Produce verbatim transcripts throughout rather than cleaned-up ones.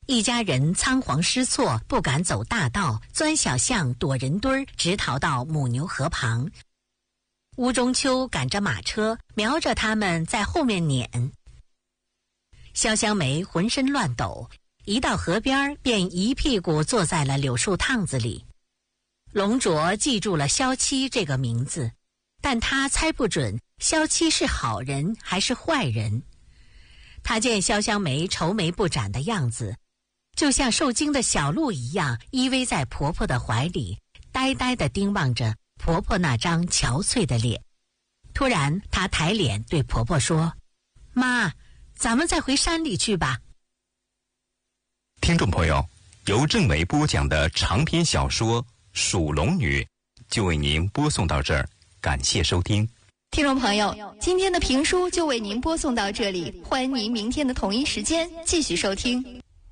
一家人仓皇失措，不敢走大道，钻小巷躲人堆儿，直逃到母牛河旁。乌中秋赶着马车，瞄着他们在后面撵。潇湘梅浑身乱抖，一到河边便一屁股坐在了柳树趟子里。龙卓记住了萧七这个名字，但他猜不准萧七是好人还是坏人。他见潇湘梅愁眉不展的样子，就像受惊的小鹿一样依偎在婆婆的怀里，呆呆地盯望着婆婆那张憔悴的脸。突然她抬脸对婆婆说：妈，咱们再回山里去吧。 听众朋友，由郑梅播讲的长篇小说《属龙女》就为您播送到这儿，感谢收听。 听众朋友，今天的评书就为您播送到这里，欢迎您明天的同一时间继续收听。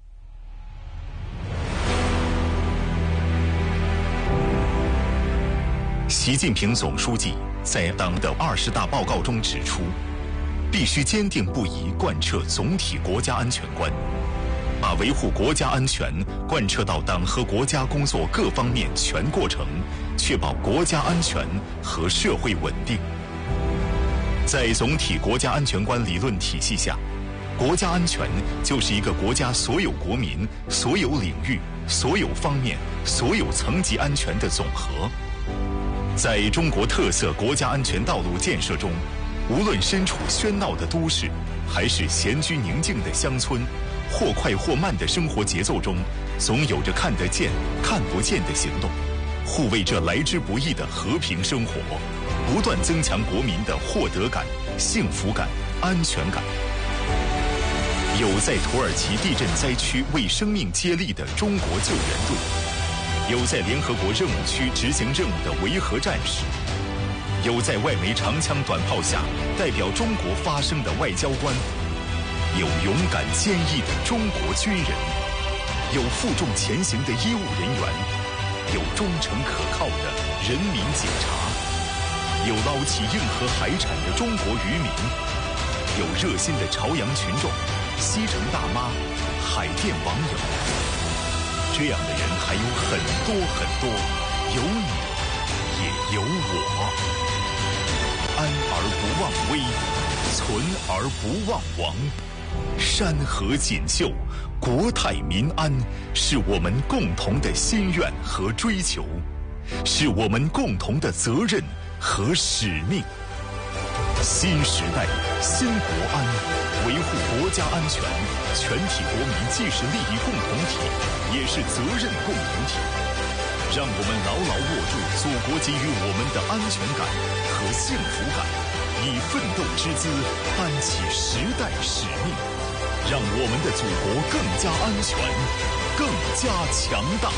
习近平总书记在党的二十大报告中指出，必须坚定不移贯彻总体国家安全观，把维护国家安全贯彻到党和国家工作各方面全过程，确保国家安全和社会稳定。在总体国家安全观理论体系下，国家安全就是一个国家所有国民、所有领域、所有方面、所有层级安全的总和。在中国特色国家安全道路建设中，无论身处喧闹的都市，还是闲居宁静的乡村，或快或慢的生活节奏中，总有着看得见、看不见的行动，护卫着来之不易的和平生活，不断增强国民的获得感、幸福感、安全感。有在土耳其地震灾区为生命接力的中国救援队，有在联合国任务区执行任务的维和战士，有在外媒长枪短炮下代表中国发声的外交官，有勇敢坚毅的中国军人，有负重前行的医务人员，有忠诚可靠的人民警察，有捞起硬核海产的中国渔民，有热心的朝阳群众、西城大妈、海淀网友。这样的人还有很多很多，有你也有我。安而不忘危，存而不忘亡。山河锦绣，国泰民安，是我们共同的心愿和追求，是我们共同的责任和使命。新时代，新国安，维护国家安全，全体国民既是利益共同体，也是责任共同体。让我们牢牢握住祖国给予我们的安全感和幸福感，以奋斗之姿担起时代使命，让我们的祖国更加安全，更加强大。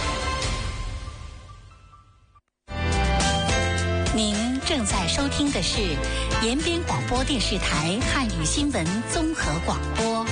您正在收听的是延边广播电视台汉语新闻综合广播。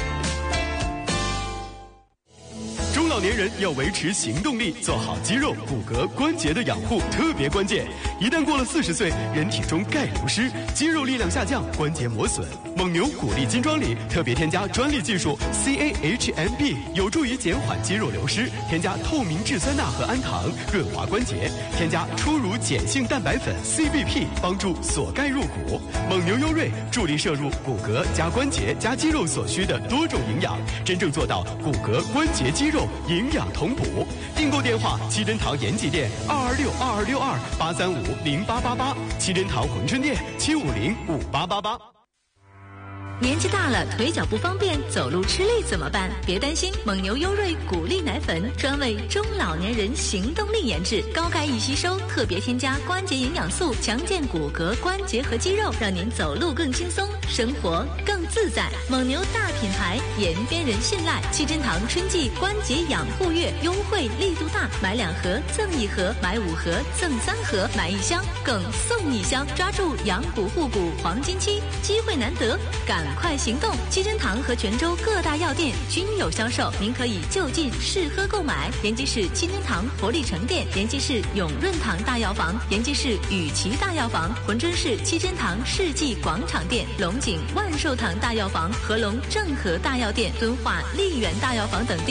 中老年人要维持行动力，做好肌肉、骨骼、关节的养护特别关键。一旦过了四十岁，人体中钙流失，肌肉力量下降，关节磨损。蒙牛骨力金装里特别添加专利技术 C A H M B， 有助于减缓肌肉流失。添加透明质酸钠和氨糖，润滑关节。添加初乳碱性蛋白粉 C B P， 帮助锁钙入骨。蒙牛优瑞助力摄入骨骼加关节加肌肉所需的多种营养，真正做到骨骼、关节、肌肉营养同补。订购电话：七珍堂延吉店二二六二二六二八三五零八八八，七珍堂珲春店七五零五八八八。 年纪大了，腿脚不方便，走路吃力怎么办？别担心，蒙牛优瑞骨力奶粉专为中老年人行动力研制，高钙易吸收，特别添加关节营养素，强健骨骼、关节和肌肉，让您走路更轻松，生活更自在。蒙牛大品牌，延边人信赖。七珍堂春季关节养护月优惠力度大，买两盒赠一盒，买五盒赠三盒，买一箱更送一箱，抓住养骨护骨黄金期，机会难得，赶快行动！七珍堂和泉州各大药店均有销售，您可以就近试喝购买。延吉市七珍堂活力城店、延吉市永润堂大药房、延吉市雨琦大药房、珲春市七珍堂世纪广场店、龙井万寿堂大药房、合龙正和大药店、敦化丽园大药房等地。